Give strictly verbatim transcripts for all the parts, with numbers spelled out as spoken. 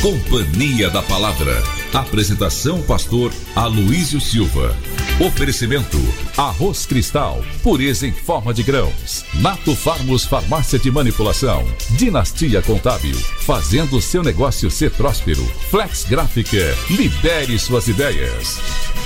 Companhia da Palavra. Apresentação pastor Aloísio Silva. Oferecimento Arroz Cristal, pureza em forma de grãos. Nato Farmos Farmácia de Manipulação. Dinastia Contábil, fazendo seu negócio ser próspero. Flex Gráfica, lidere suas ideias.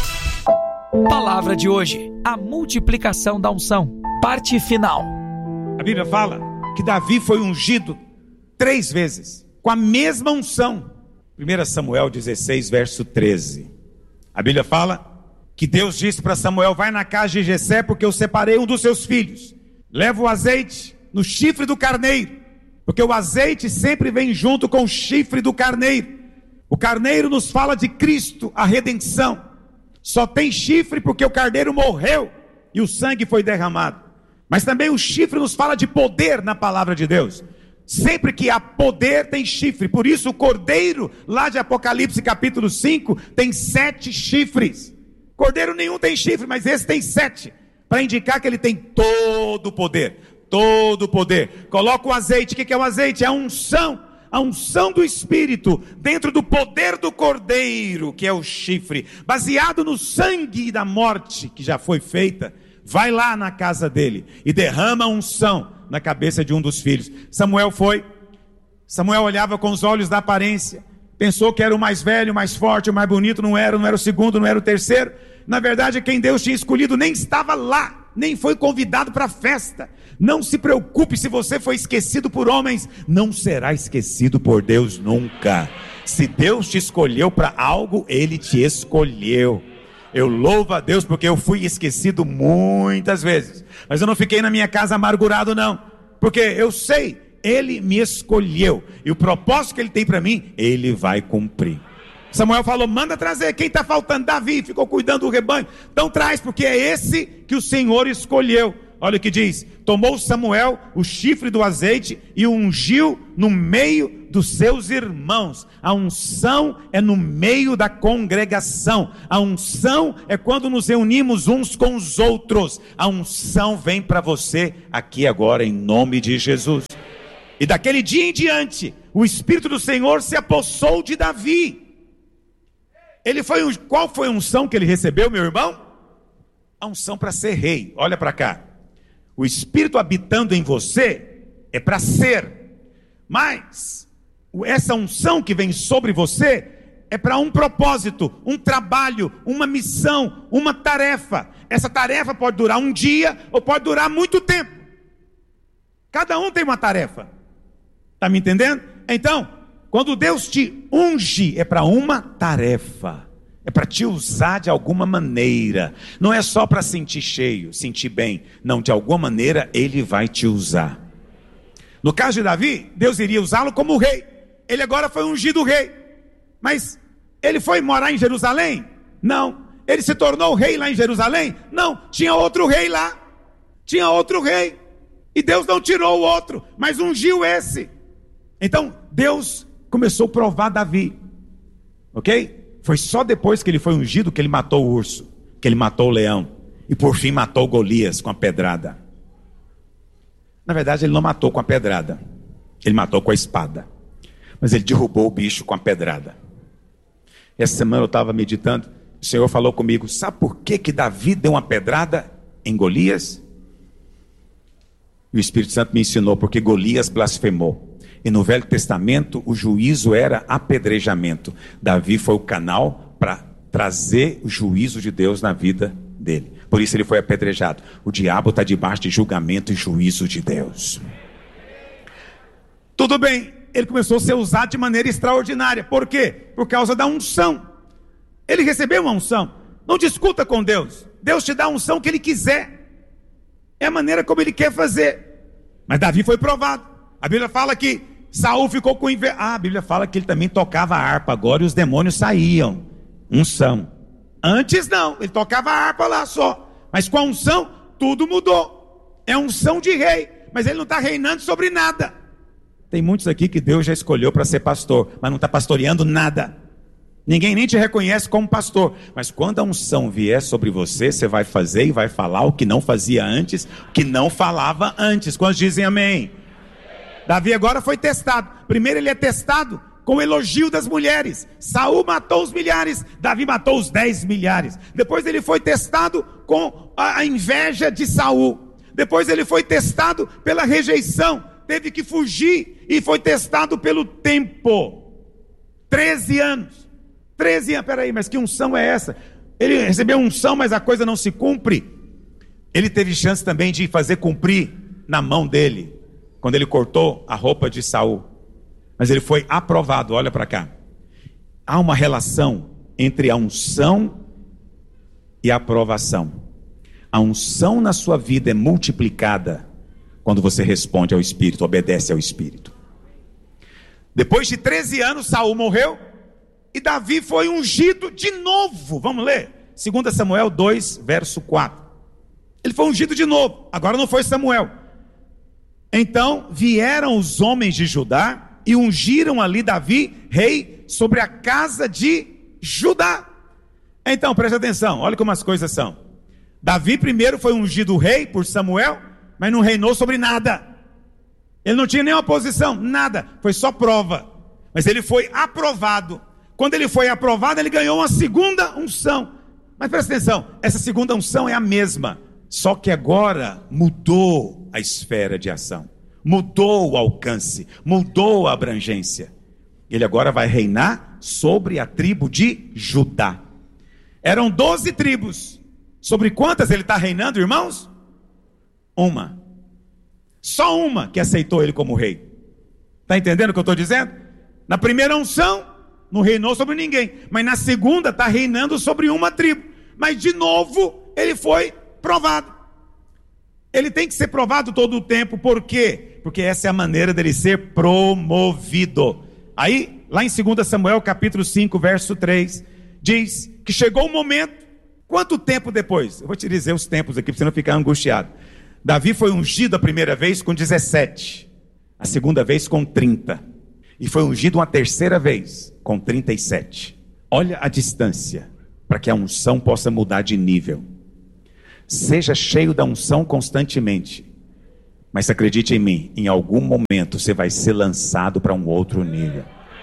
Palavra de hoje, a multiplicação da unção, parte final. A Bíblia fala que Davi foi ungido três vezes, com a mesma unção. primeiro Samuel dezesseis, verso treze. A Bíblia fala que Deus disse para Samuel: vai na casa de Jessé, porque eu separei um dos seus filhos. Leva o azeite no chifre do carneiro, porque o azeite sempre vem junto com o chifre do carneiro. O carneiro nos fala de Cristo, a redenção. Só tem chifre porque o carneiro morreu e o sangue foi derramado. Mas também o chifre nos fala de poder na palavra de Deus. Sempre que há poder tem chifre. Por isso o cordeiro lá de Apocalipse capítulo cinco tem sete chifres. Cordeiro nenhum tem chifre, mas esse tem sete, para indicar que ele tem todo o poder. Todo o poder. Coloca o azeite. O que é o azeite? É a unção. A unção do Espírito dentro do poder do cordeiro, que é o chifre, baseado no sangue da morte que já foi feita. Vai lá na casa dele e derrama a unção na cabeça de um dos filhos. Samuel foi. Samuel olhava com os olhos da aparência, pensou que era o mais velho, o mais forte, o mais bonito. Não era, não era o segundo, não era o terceiro. Na verdade, quem Deus tinha escolhido nem estava lá, nem foi convidado para a festa. Não se preocupe, se você foi esquecido por homens, não será esquecido por Deus nunca. Se Deus te escolheu para algo, Ele te escolheu. Eu louvo a Deus porque eu fui esquecido muitas vezes, mas eu não fiquei na minha casa amargurado não, porque eu sei, Ele me escolheu, e o propósito que Ele tem para mim, Ele vai cumprir. Samuel falou: manda trazer, quem está faltando? Davi, ficou cuidando do rebanho, então traz, porque é esse que o Senhor escolheu. Olha o que diz: tomou Samuel o chifre do azeite e o ungiu no meio dos seus irmãos. A unção é no meio da congregação. A unção é quando nos reunimos uns com os outros. A unção vem para você aqui agora, em nome de Jesus. E daquele dia em diante, o Espírito do Senhor se apossou de Davi. Ele foi, qual foi a unção que ele recebeu, meu irmão? A unção para ser rei. Olha para cá. O Espírito habitando em você é para ser, mas essa unção que vem sobre você é para um propósito, um trabalho, uma missão, uma tarefa. Essa tarefa pode durar um dia ou pode durar muito tempo. Cada um tem uma tarefa. Está me entendendo? Então, quando Deus te unge, é para uma tarefa. É para te usar de alguma maneira. Não é só para sentir cheio, sentir bem. Não, de alguma maneira Ele vai te usar. No caso de Davi, Deus iria usá-lo como rei. Ele agora foi ungido rei. Mas ele foi morar em Jerusalém? Não. Ele se tornou rei lá em Jerusalém? Não. Tinha outro rei lá. Tinha outro rei. E Deus não tirou o outro, mas ungiu esse. Então, Deus começou a provar Davi. Ok? Foi só depois que ele foi ungido que ele matou o urso, que ele matou o leão, e por fim matou Golias com a pedrada. Na verdade ele não matou com a pedrada, ele matou com a espada, mas ele derrubou o bicho com a pedrada. Essa semana eu estava meditando, o Senhor falou comigo: sabe por que que Davi deu uma pedrada em Golias? E o Espírito Santo me ensinou: porque Golias blasfemou. E no Velho Testamento o juízo era apedrejamento. Davi foi o canal para trazer o juízo de Deus na vida dele. Por isso ele foi apedrejado. O diabo está debaixo de julgamento e juízo de Deus. Tudo bem, ele começou a ser usado de maneira extraordinária. Por quê? Por causa da unção. Ele recebeu uma unção. Não discuta com Deus. Deus te dá a unção que Ele quiser. É a maneira como Ele quer fazer. Mas Davi foi provado. A Bíblia fala que Saul ficou com inveja. Ah, a Bíblia fala que ele também tocava a harpa agora e os demônios saíam. Unção. Antes não, ele tocava a harpa lá só. Mas com a unção, tudo mudou. É unção de rei, mas ele não está reinando sobre nada. Tem muitos aqui que Deus já escolheu para ser pastor, mas não está pastoreando nada. Ninguém nem te reconhece como pastor. Mas quando a unção vier sobre você, você vai fazer e vai falar o que não fazia antes, o que não falava antes. Quantos dizem amém? Davi agora foi testado. Primeiro ele é testado com o elogio das mulheres. Saul matou os milhares, Davi matou os dez milhares. Depois ele foi testado com a inveja de Saul. Depois ele foi testado pela rejeição, teve que fugir e foi testado pelo tempo. treze anos. treze anos, peraí, mas que unção é essa? Ele recebeu unção, mas a coisa não se cumpre. Ele teve chance também de fazer cumprir na mão dele, quando ele cortou a roupa de Saul. Mas ele foi aprovado, olha para cá. Há uma relação entre a unção e a aprovação. A unção na sua vida é multiplicada quando você responde ao Espírito, obedece ao Espírito. Depois de treze anos, Saul morreu e Davi foi ungido de novo. Vamos ler? dois Samuel dois, verso quatro. Ele foi ungido de novo, agora não foi Samuel. Então vieram os homens de Judá e ungiram ali Davi, rei, sobre a casa de Judá. Então, preste atenção, olha como as coisas são. Davi primeiro foi ungido rei por Samuel, mas não reinou sobre nada. Ele não tinha nenhuma posição, nada, foi só prova. Mas ele foi aprovado. Quando ele foi aprovado, ele ganhou uma segunda unção. Mas presta atenção, essa segunda unção é a mesma, só que agora mudou a esfera de ação, mudou o alcance, mudou a abrangência. Ele agora vai reinar sobre a tribo de Judá. Eram doze tribos. Sobre quantas ele está reinando, irmãos? Uma. Só uma que aceitou ele como rei. Está entendendo o que eu estou dizendo? Na primeira unção, não reinou sobre ninguém. Mas na segunda, está reinando sobre uma tribo. Mas de novo, ele foi provado. Ele tem que ser provado todo o tempo. Por quê? Porque essa é a maneira dele ser promovido. Aí, lá em dois Samuel, capítulo cinco, verso três, diz que chegou o momento. Quanto tempo depois? Eu vou te dizer os tempos aqui, para você não ficar angustiado. Davi foi ungido a primeira vez com dezessete, a segunda vez com trinta, e foi ungido uma terceira vez com trinta e sete. Olha a distância, para que a unção possa mudar de nível. Seja cheio da unção constantemente, mas acredite em mim, em algum momento você vai ser lançado para um outro nível.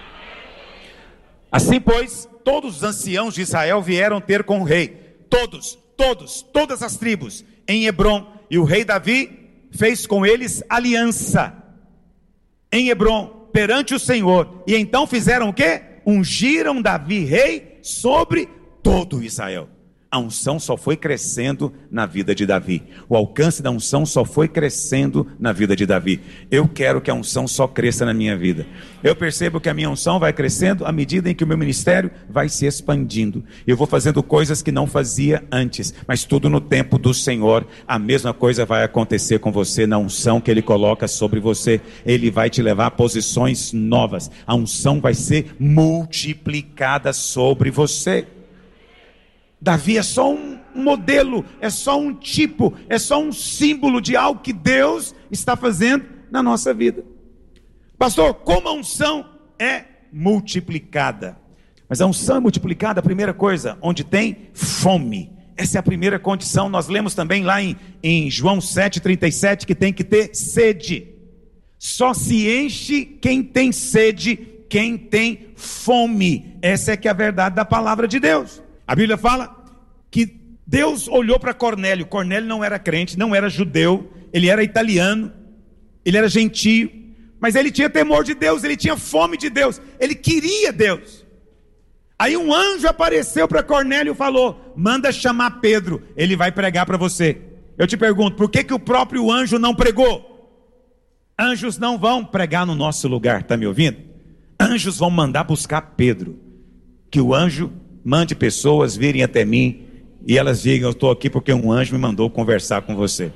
Assim, pois, todos os anciãos de Israel vieram ter com o rei. Todos, todos, todas as tribos em Hebrom, e o rei Davi fez com eles aliança em Hebrom, perante o Senhor, e então fizeram o quê? Ungiram Davi rei sobre todo Israel. A unção só foi crescendo na vida de Davi. O alcance da unção só foi crescendo na vida de Davi. Eu quero que a unção só cresça na minha vida. Eu percebo que a minha unção vai crescendo à medida em que o meu ministério vai se expandindo. Eu vou fazendo coisas que não fazia antes, mas tudo no tempo do Senhor. A mesma coisa vai acontecer com você na unção que Ele coloca sobre você. Ele vai te levar a posições novas. A unção vai ser multiplicada sobre você. Davi é só um modelo, é só um tipo, é só um símbolo de algo que Deus está fazendo na nossa vida. Pastor, como a unção é multiplicada? Mas a unção é multiplicada, a primeira coisa, onde tem fome. Essa é a primeira condição. Nós lemos também lá em, em João sete, trinta e sete, que tem que ter sede. Só se enche quem tem sede, quem tem fome. Essa é que é a verdade da palavra de Deus. A Bíblia fala que Deus olhou para Cornélio. Cornélio não era crente, não era judeu, ele era italiano, ele era gentio, mas ele tinha temor de Deus, ele tinha fome de Deus, ele queria Deus. Aí um anjo apareceu para Cornélio e falou: manda chamar Pedro, ele vai pregar para você. Eu te pergunto, por que que o próprio anjo não pregou? Anjos não vão pregar no nosso lugar, está me ouvindo? Anjos vão mandar buscar Pedro. Que o anjo mande pessoas virem até mim e elas digam: eu estou aqui porque um anjo me mandou conversar com você.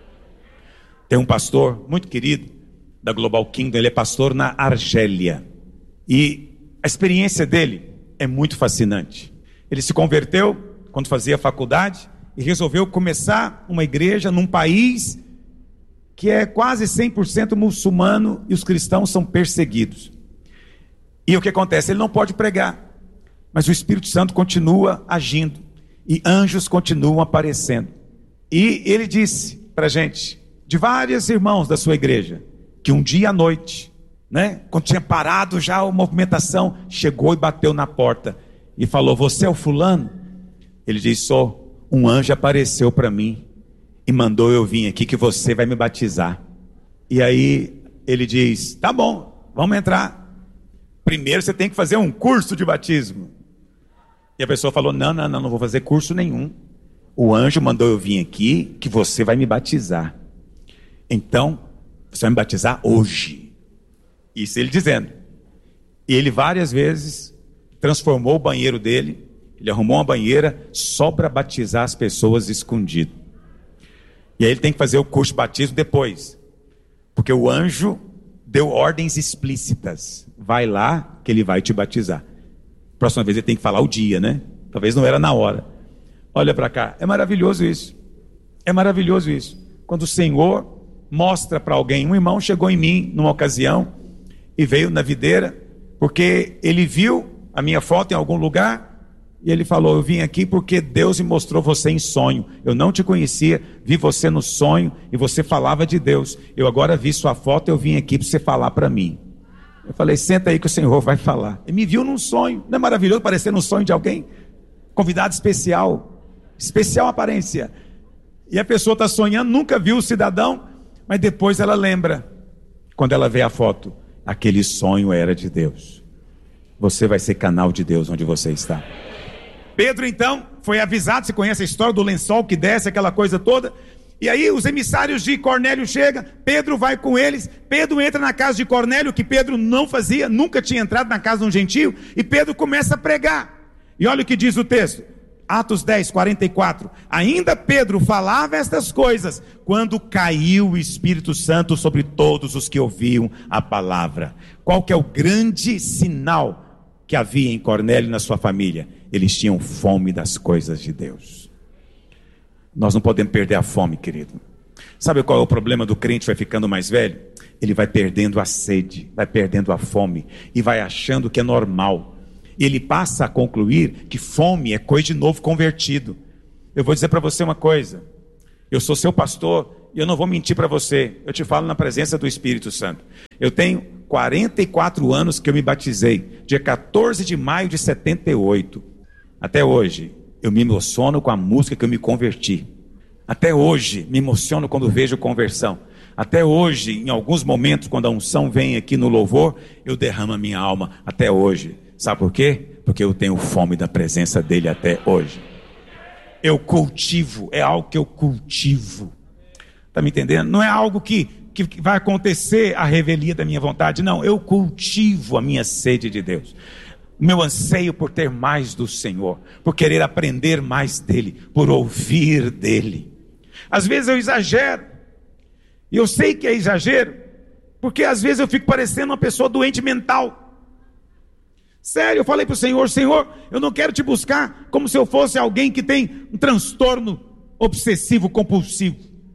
Tem um pastor muito querido da Global Kingdom, ele é pastor na Argélia, e a experiência dele é muito fascinante. Ele se converteu quando fazia faculdade e resolveu começar uma igreja num país que é quase cem por cento muçulmano e os cristãos são perseguidos. E o que acontece? Ele não pode pregar, mas o Espírito Santo continua agindo e anjos continuam aparecendo. E ele disse para a gente, de vários irmãos da sua igreja, que um dia à noite né? Quando tinha parado já a movimentação, chegou e bateu na porta e falou: você é o fulano? Ele disse: sou. Um anjo apareceu para mim e mandou eu vir aqui que você vai me batizar. E aí ele diz: tá bom, vamos entrar. Primeiro você tem que fazer um curso de batismo. E a pessoa falou: não, não, não, não vou fazer curso nenhum. O anjo mandou eu vir aqui que você vai me batizar. Então, você vai me batizar hoje. Isso ele dizendo. E ele várias vezes transformou o banheiro dele. Ele arrumou uma banheira só para batizar as pessoas escondido. E aí ele tem que fazer o curso de batismo depois. Porque o anjo deu ordens explícitas. Vai lá que ele vai te batizar. Próxima vez ele tem que falar o dia, né? Talvez não era na hora. Olha para cá. É maravilhoso isso. É maravilhoso isso. Quando o Senhor mostra para alguém. Um irmão chegou em mim numa ocasião e veio na videira porque ele viu a minha foto em algum lugar. E ele falou: eu vim aqui porque Deus me mostrou você em sonho. Eu não te conhecia, vi você no sonho e você falava de Deus. Eu agora vi sua foto, eu vim aqui para você falar para mim. Eu falei: senta aí que o Senhor vai falar. Ele me viu num sonho. Não é maravilhoso parecer num sonho de alguém? Convidado especial, especial aparência. E a pessoa está sonhando, nunca viu o cidadão, mas depois ela lembra, quando ela vê a foto, aquele sonho era de Deus. Você vai ser canal de Deus onde você está. Pedro então foi avisado, você conhece a história do lençol que desce, aquela coisa toda. E aí os emissários de Cornélio chegam, Pedro vai com eles. Pedro entra na casa de Cornélio, que Pedro não fazia, nunca tinha entrado na casa de um gentio. E Pedro começa a pregar. E olha o que diz o texto, Atos dez, quarenta e quatro. Ainda Pedro falava estas coisas, quando caiu o Espírito Santo sobre todos os que ouviam a palavra. Qual que é o grande sinal que havia em Cornélio e na sua família? Eles tinham fome das coisas de Deus. Nós não podemos perder a fome, querido. Sabe qual é o problema do crente vai ficando mais velho? Ele vai perdendo a sede, vai perdendo a fome e vai achando que é normal. Ele passa a concluir que fome é coisa de novo convertido. Eu vou dizer para você uma coisa. Eu sou seu pastor e eu não vou mentir para você. Eu te falo na presença do Espírito Santo. Eu tenho quarenta e quatro anos que eu me batizei. Dia quatorze de maio de setenta e oito. Até hoje, eu me emociono com a música que eu me converti. Até hoje, me emociono quando vejo conversão. Até hoje, em alguns momentos, quando a unção vem aqui no louvor, eu derramo a minha alma. Até hoje. Sabe por quê? Porque eu tenho fome da presença dele até hoje. Eu cultivo, é algo que eu cultivo. Está me entendendo? Não é algo que, que vai acontecer a revelia da minha vontade. Não, eu cultivo a minha sede de Deus. O meu anseio por ter mais do Senhor, por querer aprender mais dele, por ouvir dele. Às vezes eu exagero, e eu sei que é exagero, porque às vezes eu fico parecendo uma pessoa doente mental. Sério, eu falei para o Senhor: Senhor, eu não quero te buscar como se eu fosse alguém que tem um transtorno obsessivo compulsivo.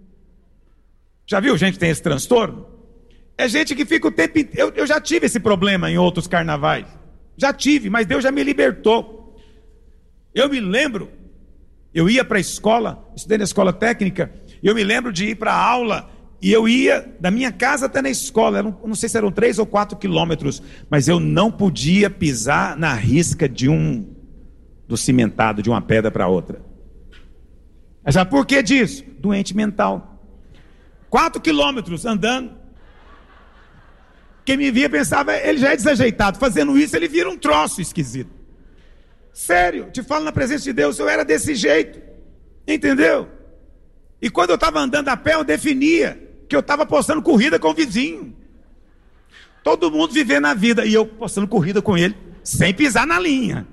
Já viu gente que tem esse transtorno? É gente que fica o tempo inteiro. Eu, eu já tive esse problema em outros carnavais. Já tive, mas Deus já me libertou. Eu me lembro, eu ia para a escola, estudei na escola técnica, e eu me lembro de ir para a aula, e eu ia da minha casa até na escola, eram, não sei se eram três ou quatro quilômetros, mas eu não podia pisar na risca de um, do cimentado, de uma pedra para outra. Mas já por que disso? Doente mental. Quatro quilômetros andando. Quem me via pensava: ele já é desajeitado, fazendo isso ele vira um troço esquisito. Sério, te falo na presença de Deus, eu era desse jeito, entendeu? E quando eu estava andando a pé, eu definia que eu estava postando corrida com o vizinho. Todo mundo vivendo a vida, e eu postando corrida com ele, sem pisar na linha.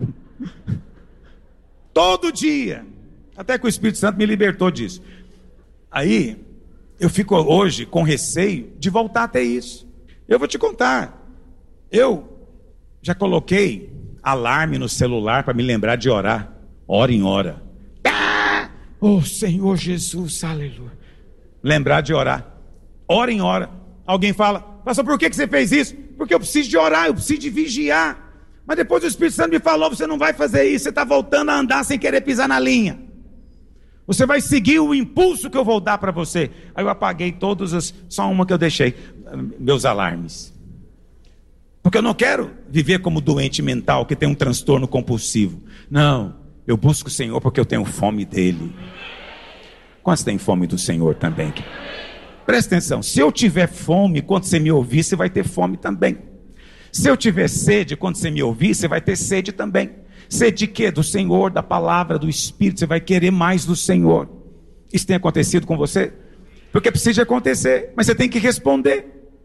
Todo dia, até que o Espírito Santo me libertou disso. Aí, eu fico hoje com receio de voltar a ter isso. Eu vou te contar, eu já coloquei alarme no celular para me lembrar de orar, hora em hora. Ah! Oh Senhor Jesus, aleluia. Lembrar de orar, hora em hora. Alguém fala: pastor, por que você fez isso? Porque eu preciso de orar, eu preciso de vigiar. Mas depois o Espírito Santo me falou: você não vai fazer isso, você está voltando a andar sem querer pisar na linha. Você vai seguir o impulso que eu vou dar para você. Aí eu apaguei todos os, só uma que eu deixei, meus alarmes. Porque eu não quero viver como doente mental que tem um transtorno compulsivo. Não, eu busco o Senhor porque eu tenho fome dele. Quantos têm fome do Senhor também? Presta atenção, se eu tiver fome, quando você me ouvir, você vai ter fome também. Se eu tiver sede, quando você me ouvir, você vai ter sede também. Sede de quê? Do Senhor, da palavra, do Espírito. Você vai querer mais do Senhor. Isso tem acontecido com você? Porque precisa acontecer, mas você tem que responder.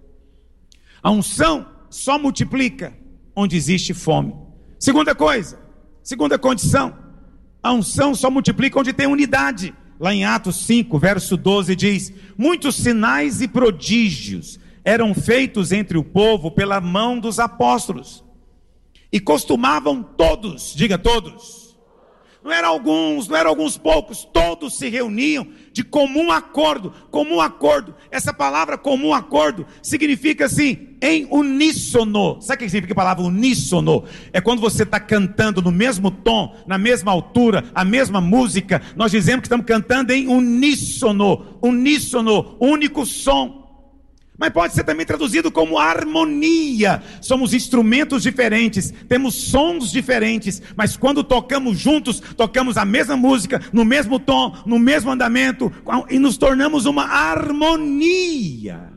A unção só multiplica onde existe fome. Segunda coisa, segunda condição, a unção só multiplica onde tem unidade. Lá em Atos cinco, verso doze diz: muitos sinais e prodígios eram feitos entre o povo pela mão dos apóstolos, e costumavam todos, diga todos, não eram alguns, não eram alguns poucos, todos se reuniam de comum acordo. Comum acordo, essa palavra comum acordo significa assim, em uníssono. Sabe o que significa a palavra uníssono? É quando você está cantando no mesmo tom, na mesma altura, a mesma música. Nós dizemos que estamos cantando em uníssono, uníssono, único som. Mas pode ser também traduzido como harmonia. Somos instrumentos diferentes, temos sons diferentes, mas quando tocamos juntos, tocamos a mesma música, no mesmo tom, no mesmo andamento, e nos tornamos uma harmonia.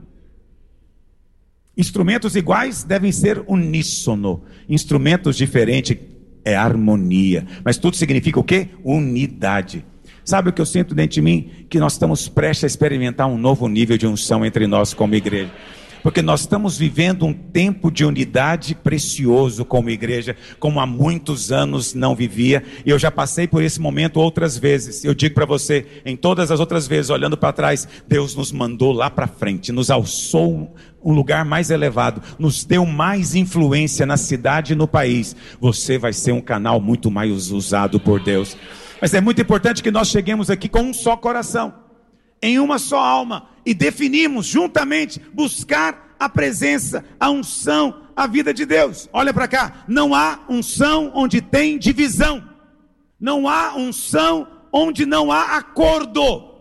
Instrumentos iguais devem ser uníssono, instrumentos diferentes é harmonia, mas tudo significa o quê? Unidade. Sabe o que eu sinto dentro de mim? Que nós estamos prestes a experimentar um novo nível de unção entre nós como igreja. Porque nós estamos vivendo um tempo de unidade precioso como igreja, como há muitos anos não vivia. E eu já passei por esse momento outras vezes. Eu digo para você, em todas as outras vezes, olhando para trás, Deus nos mandou lá para frente, nos alçou um lugar mais elevado, nos deu mais influência na cidade e no país. Você vai ser um canal muito mais usado por Deus. Mas é muito importante que nós cheguemos aqui com um só coração, em uma só alma, e definimos juntamente buscar a presença, a unção, a vida de Deus. Olha para cá, não há unção onde tem divisão, não há unção onde não há acordo.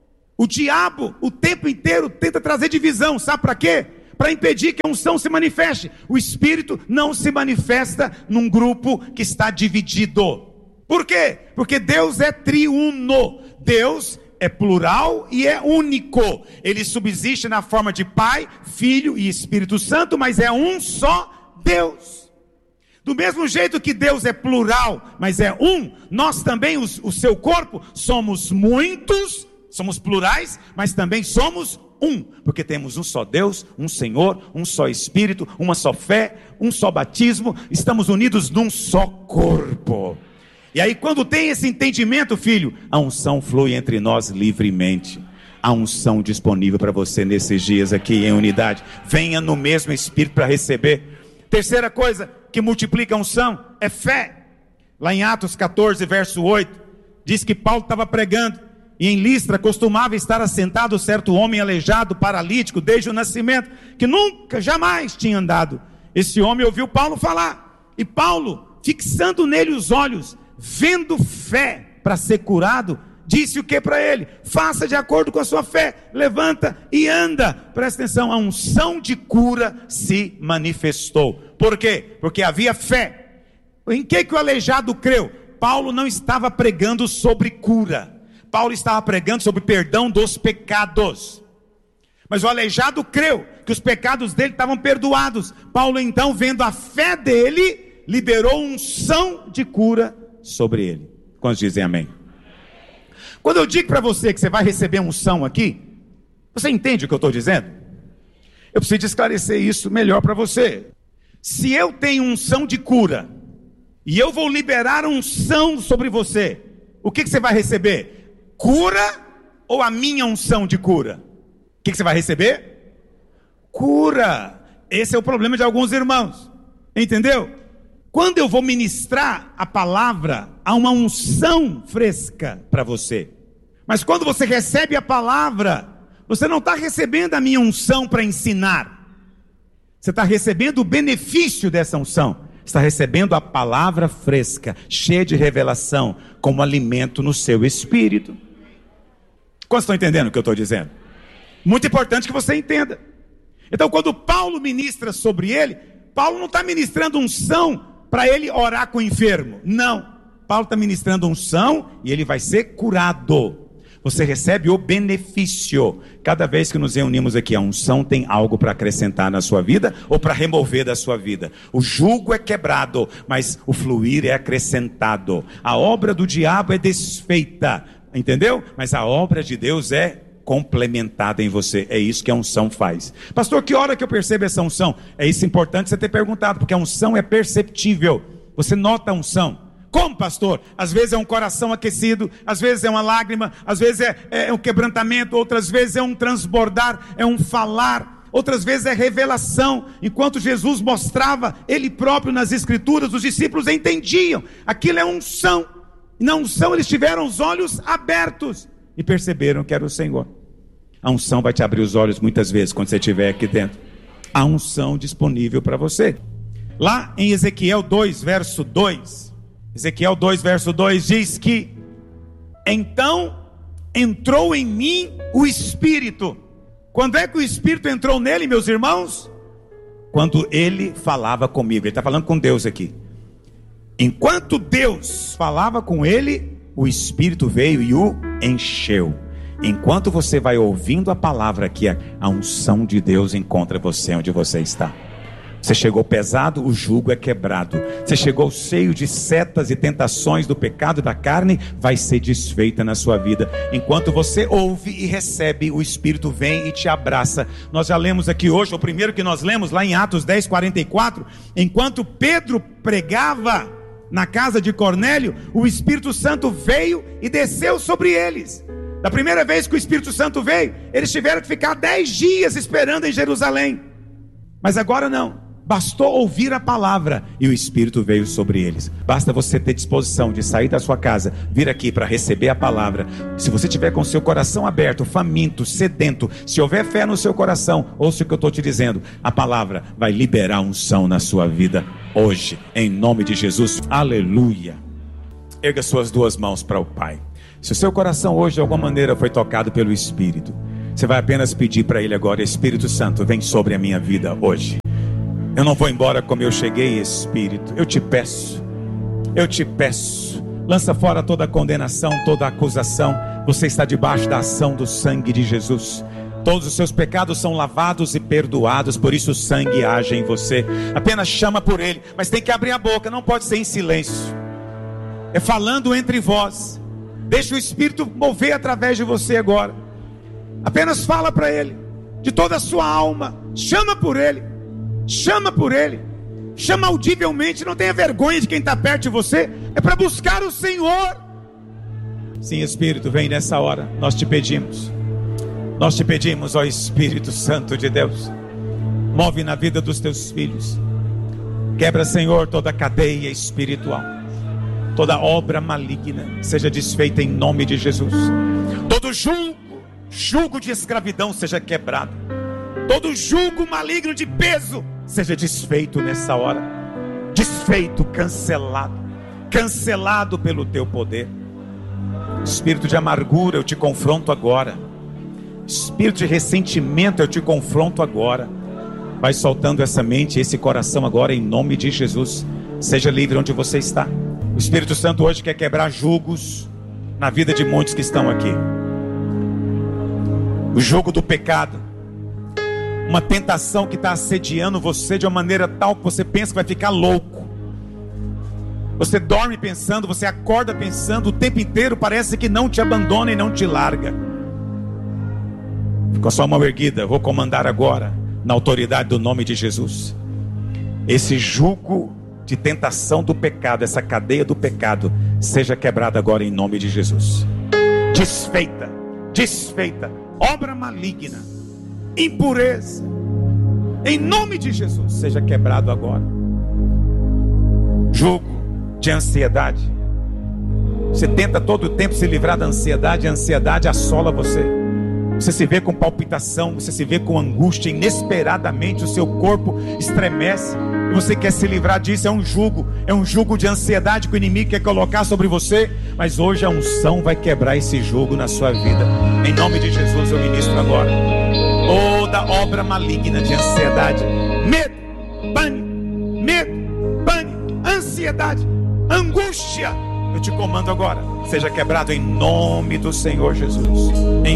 O diabo o tempo inteiro tenta trazer divisão, sabe para quê? Para impedir que a unção se manifeste. O Espírito não se manifesta num grupo que está dividido. Por quê? Porque Deus é triuno, Deus é plural e é único. Ele subsiste na forma de Pai, Filho e Espírito Santo, mas é um só Deus. Do mesmo jeito que Deus é plural, mas é um, nós também, os, o seu corpo, somos muitos, somos plurais, mas também somos um, porque temos um só Deus, um Senhor, um só Espírito, uma só fé, um só batismo, estamos unidos num só corpo. E aí quando tem esse entendimento, filho, a unção flui entre nós livremente. A unção disponível para você nesses dias aqui em unidade. Venha no mesmo Espírito para receber. Terceira coisa que multiplica a unção é fé. Lá em Atos catorze, verso oito, diz que Paulo estava pregando, e em Listra costumava estar assentado certo homem aleijado, paralítico, desde o nascimento, que nunca, jamais tinha andado. Esse homem ouviu Paulo falar, e Paulo, fixando nele os olhos, vendo fé para ser curado, disse o que para ele? Faça de acordo com a sua fé, levanta e anda. Presta atenção, a unção de cura se manifestou. Por quê? Porque havia fé. Em que que o aleijado creu? Paulo não estava pregando sobre cura, Paulo estava pregando sobre perdão dos pecados. Mas o aleijado creu que os pecados dele estavam perdoados. Paulo então, vendo a fé dele, liberou unção de cura sobre ele. Quantos dizem amém? Quando eu digo para você que você vai receber unção aqui, você entende o que eu estou dizendo? Eu preciso esclarecer isso melhor para você. Se eu tenho unção de cura, e eu vou liberar unção sobre você, o que, que você vai receber? Cura ou a minha unção de cura? O que, que você vai receber? Cura. Esse é o problema de alguns irmãos, entendeu? Quando eu vou ministrar a palavra, há uma unção fresca para você. Mas quando você recebe a palavra, você não está recebendo a minha unção para ensinar. Você está recebendo o benefício dessa unção. Está recebendo a palavra fresca, cheia de revelação, como alimento no seu espírito. Quantos estão entendendo o que eu estou dizendo? Muito importante que você entenda. Então, quando Paulo ministra sobre ele, Paulo não está ministrando unção para ele orar com o enfermo. Não. Paulo está ministrando unção e ele vai ser curado. Você recebe o benefício. Cada vez que nos reunimos aqui, a unção tem algo para acrescentar na sua vida ou para remover da sua vida. O jugo é quebrado, mas o fluir é acrescentado. A obra do diabo é desfeita, entendeu? Mas a obra de Deus é complementada em você. É isso que a unção faz. Pastor, que hora que eu percebo essa unção? É isso importante você ter perguntado, porque a unção é perceptível. Você nota a unção. Como, pastor? Às vezes é um coração aquecido, às vezes é uma lágrima, às vezes é, é um quebrantamento, outras vezes é um transbordar, é um falar, outras vezes é revelação. Enquanto Jesus mostrava ele próprio nas escrituras, os discípulos entendiam. Aquilo é unção. E na unção eles tiveram os olhos abertos e perceberam que era o Senhor. A unção vai te abrir os olhos muitas vezes quando você estiver aqui dentro. A unção disponível para você. Lá em Ezequiel dois, verso dois... Ezequiel dois, verso dois diz que: então entrou em mim o Espírito. Quando é que o Espírito entrou nele, meus irmãos? Quando ele falava comigo. Ele está falando com Deus aqui. Enquanto Deus falava com ele, o Espírito veio e o encheu. Enquanto você vai ouvindo a palavra aqui, a unção de Deus encontra você onde você está. Você chegou pesado, o jugo é quebrado. Você chegou cheio de setas e tentações do pecado e da carne, vai ser desfeita na sua vida. Enquanto você ouve e recebe, o Espírito vem e te abraça. Nós já lemos aqui hoje, o primeiro que nós lemos lá em Atos dez, quarenta e quatro. Enquanto Pedro pregava na casa de Cornélio, o Espírito Santo veio e desceu sobre eles. Da primeira vez que o Espírito Santo veio, eles tiveram que ficar dez dias esperando em Jerusalém. Mas agora não. Bastou ouvir a palavra e o Espírito veio sobre eles. Basta você ter disposição de sair da sua casa, vir aqui para receber a palavra. Se você tiver com o seu coração aberto, faminto, sedento, se houver fé no seu coração, ouça o que eu estou te dizendo, a palavra vai liberar unção na sua vida hoje, em nome de Jesus. Aleluia. Erga suas duas mãos para o Pai. Se o seu coração hoje de alguma maneira foi tocado pelo Espírito, você vai apenas pedir para Ele agora: Espírito Santo, vem sobre a minha vida hoje. Eu não vou embora como eu cheguei, Espírito. Eu te peço, eu te peço, lança fora toda condenação, toda acusação. Você está debaixo da ação do sangue de Jesus. Todos os seus pecados são lavados e perdoados, por isso o sangue age em você. Apenas chama por Ele, mas tem que abrir a boca, não pode ser em silêncio. É falando entre vós. Deixa o Espírito mover através de você agora. Apenas fala para Ele, de toda a sua alma. Chama por Ele. Chama por Ele, chama audivelmente, não tenha vergonha de quem está perto de você, é para buscar o Senhor. Sim, Espírito, vem nessa hora, nós te pedimos, nós te pedimos, ó Espírito Santo de Deus, move na vida dos teus filhos, quebra, Senhor, toda cadeia espiritual, toda obra maligna, seja desfeita em nome de Jesus. Todo jugo, jugo de escravidão seja quebrado, todo jugo maligno de peso seja desfeito nessa hora. Desfeito, cancelado. Cancelado pelo teu poder. Espírito de amargura, eu te confronto agora. Espírito de ressentimento, eu te confronto agora. Vai soltando essa mente, esse coração agora, em nome de Jesus. Seja livre onde você está. O Espírito Santo hoje quer quebrar julgos na vida de muitos que estão aqui. O jugo do pecado, uma tentação que está assediando você de uma maneira tal que você pensa que vai ficar louco. Você dorme pensando, você acorda pensando o tempo inteiro, parece que não te abandona e não te larga. Com a sua mão erguida, vou comandar agora, na autoridade do nome de Jesus, esse jugo de tentação do pecado, essa cadeia do pecado, seja quebrada agora em nome de Jesus. Desfeita, desfeita, obra maligna, impureza, em nome de Jesus, seja quebrado agora. Jugo de ansiedade, você tenta todo o tempo se livrar da ansiedade, a ansiedade assola você. Você se vê com palpitação, você se vê com angústia, inesperadamente o seu corpo estremece, e você quer se livrar disso. É um jugo, é um jugo de ansiedade que o inimigo quer colocar sobre você, mas hoje a unção vai quebrar esse jugo na sua vida, em nome de Jesus. Eu ministro agora toda obra maligna de ansiedade, medo, pânico, medo, pânico, ansiedade, angústia, eu te comando agora, seja quebrado em nome do Senhor Jesus. Em